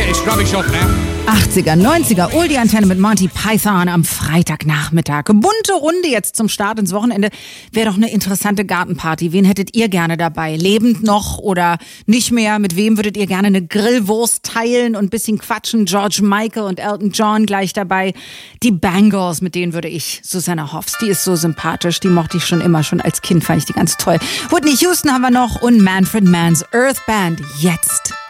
get his rubbish off now. 80er, 90er, Oldie-Antenne mit Monty Python am Freitagnachmittag. Bunte Runde jetzt zum Start ins Wochenende. Wäre doch eine interessante Gartenparty. Wen hättet ihr gerne dabei? Lebend noch oder nicht mehr? Mit wem würdet ihr gerne eine Grillwurst teilen und ein bisschen quatschen? George Michael und Elton John gleich dabei. Die Bangles, mit denen würde ich. Susanna Hoffs, die ist so sympathisch. Die mochte ich schon immer, schon als Kind fand ich die ganz toll. Whitney Houston haben wir noch und Manfred Mann's Earth Band. Jetzt.